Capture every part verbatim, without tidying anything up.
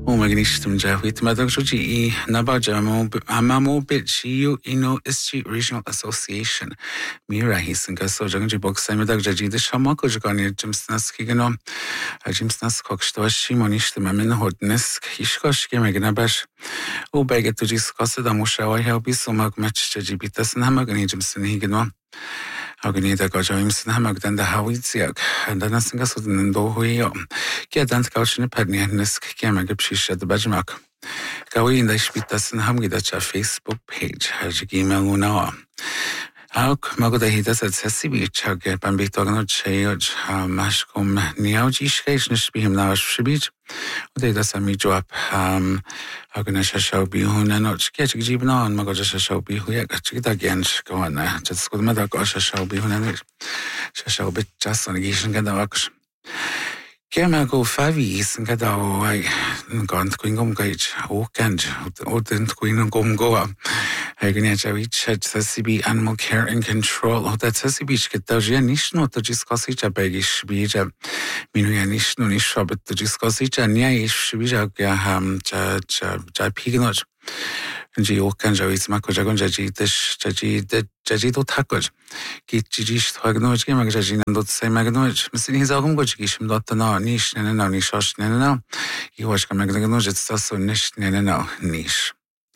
Umagnishtum Jahwit Madagjoji Nabajamo Amamo Bichiu Ino Isti Regional Association. Mira Hisinga so Janji Box Samidaji the Shamako Jagani Jimsnas Kigano Jimsnas Kokstoshi Monish the Mamin Hodnesk Hishkoshki Maganabash O Baget to discuss the Mushawa Helbi so Mag match Jibitas and Hamagani Jimson Higano. Agnida Gajames and Hamagdan the Hawiziak, and then a single sudden dohuio. Get dance couch in a penny and this Kamagapshish at the Bajmak. Gawi in the Spitas and Hamidacha Facebook page, has a email Unawa. Auk Magoda Hidas at Sessibi, Chagger, Bambitogano Chayoj, Mashkom, Niauji Shation Spihim Nash Shibich. They does a me drop, um, Aganisha shall be Hunanoch, Ketch Jibna, and Magoja shall be Huyak, again, go on, just good mother Gosha shall be Hunanish. Shall be just on a Gishan Gadawaks. Kema go five years and get away gone to Queen Gage, O Kanj, O didn't Queen Gom Goa. Agnecha each had C B animal care and control. Oh, that's C B get the Janish not to discuss each a baggish bija. Minuanish no nish, but to discuss each a niaish bija ham Japiganoj. G. O Kanjo is Makojagon Jaji, Jaji, Jajito Takoj. Kitjish Hagnoj, Magajin, and not say Magnoj. Missing his own Gojishim dot no niche, and no niche, and no. He was Magnoj, it's also niche, and no niche.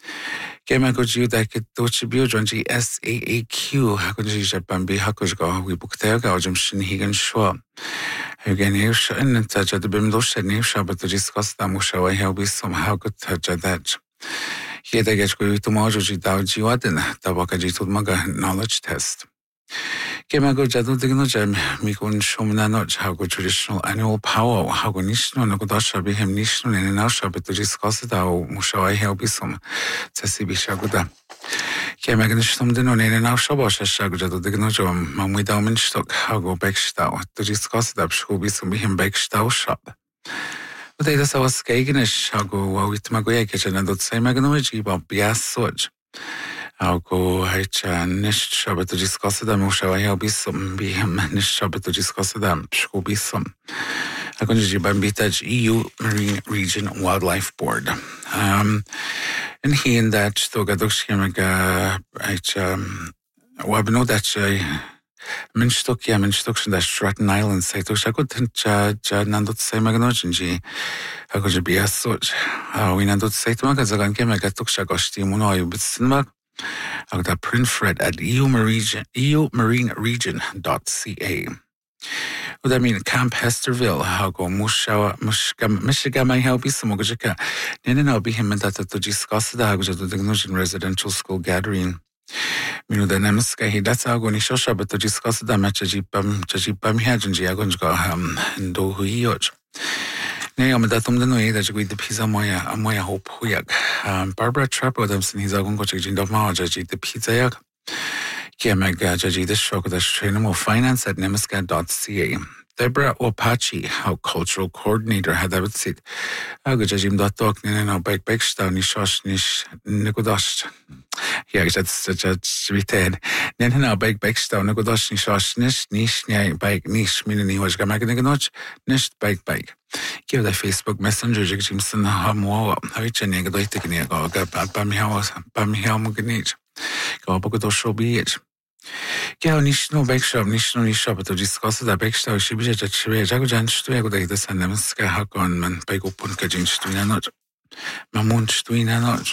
Kemagoju that could dochibu Jonji S A A Q, Hakoji Bambi Hakojgo, we booked there, Gaujum Shin Higan Shwa. Again, here, and touch at the Bimdosh and Nisha, but to discuss the Mushawa, he'll be somehow good touch at that. Here they get to Mojoji Dauji Wadden, Tabakaji Maga knowledge test. Kemago Jadu Dignojam, Mikun Shumanoj, how go traditional annual power, how go Nishno, Nagodasha be him Nishno and Nasha, but to discuss it, how Mushawai Helbisum, Tessibi Shaguda. Kemaganishum Dinon and Nashabash, Shagujadu Dignojam, Mamwida Minstock, how go Beckstau, to discuss it up, Shubisum be him Beckstau shop. But they just was Skaganish, how go with Magoya kitchen and don't say Maganoji, but Biasoj. I'll go Hacha Nish Shabbat to discuss them, Mushawa Helbisum, be him Nish Shabbat to discuss them, Shubisum. I can just Bambitaj E U Marine Region Wildlife Board. Um, and he in that Stogadoshkamaga, Hacha, Wabno that I. Minstock, yeah, Minstock, and that Stratton Island site. I could think, Nandot say Magnojinji. I could be as such. We Nandot say to Magazagan came, I got to Shagosti Munoy, but Sinmag. I got a print Fred at E U Marine Region dot C A. Would that mean Camp Hesterville? How go Mushawa, Michigan, my help is some Mogajaka. Then I'll be him and that to discuss the Haguja to the Gnosian residential school gathering. Minu the Nemiska, he that's how going to show but to discuss the match Jipam, Jajipam Hajanji, Agonjga, um, and do Huyoj. Nayam datum the Noe that you the pizza moya, a moya hope Huyag. Um, Barbara Trap Adamson, he's a gongo of Majaji, the pizza yak. Kiamaga Jaji, the shock of the trainable finance at nemiska dot C A. Deborah Opachi, how cultural coordinator had that said, Agajim dot talk, Nino Bike Beckstow, Nishosh Nish Nikodosh. Yeah, that's such a sweethead. Then now Bike Beckstow, Nikodosh Nishosh Nish, Nish, Bike Nish, Minini was Gamaganoch, Nish Bike Bike. Give the Facebook Messenger, Jimson Hamwa, Hawich and Negadoitic, Bamhiao, Bamhiao Muganich. Go Bogodo show be it. Yeah, Nishno Beckshop, Nishno Nishop to discuss the Beckstow, she be a Jagojan Stuego, the Sanemska Hakon, and Bego Punkajin Stuinanot, Mamun Stuinanot.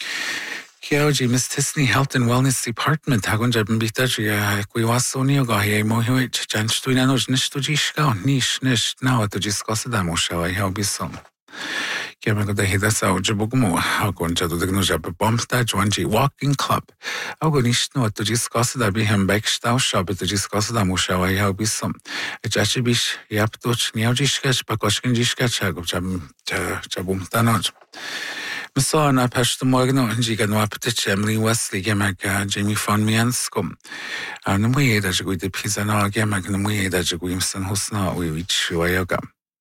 Kiaoji, Miss Tisney Health and Wellness Department, Hagonja Bitaja, Quiwasonio, Gahe Mohich, Jan Stuinanoj, Nishtujishka, Nish, Nish, now to discuss the Mosha, I help you some. Kiamago the Hidasa, Jabugumo, Hagonja to the Gnoja Bombsta, Juanji Walking Club. Agonishno to discuss the Bihem Beckstow shop to discuss the Musha, I help you some. A Jachibish, Yaptoch, Niaujishkash, Pakoskin Jishkach, Jabumtanoj. Masana Pashto Morgano and Jigano Apetich, Emily Wesley, Gamaka, Jamie Von Mianscom. And the way that you go to Pizana, Gamak, and the way that you go in San Hosna, we reach Wayaga.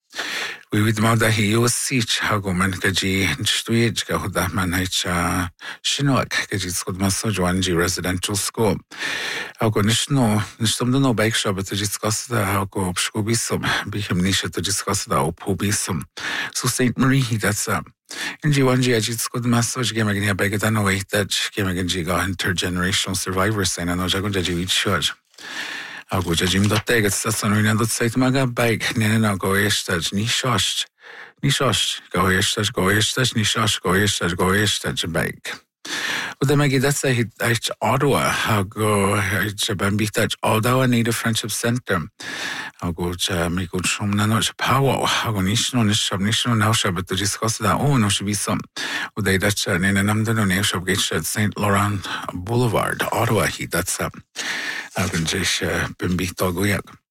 We with Mada he was siege, Hagoman Kaji, Stuij, Gahudaman Hacha, Shinoak, Kaji Scott Masojuanji residential school. Algonishno, Nistomno bike shop to discuss the Halko Shkobisum, Biham Nisha to discuss the Opobisum. So Saint Marie, that's a In G one G I G skud message game again beg it and wait that game again G got intergenerational survivors saying and I go to G church. I go to Jim dot take it that's on that say to my bag nene go estage ni shosh ni shosh go estage go estage ni shosh go estage go estage bag. Og det meg I dette er ikke Ottawa, og jeg ikke bare bytte ikke Ottawa Native Friendship Center, og jeg meg ut som den er ikke Powell, og ikke noen nysgjerp, ikke noen navskjøp, og det skal det å, nå skal vi som, og det er ikke, når jeg nevnte noen navskjøp, ikke Saint Laurent Boulevard, Ottawa, hit, dette, og jeg ikke bare bytte og gå igjen.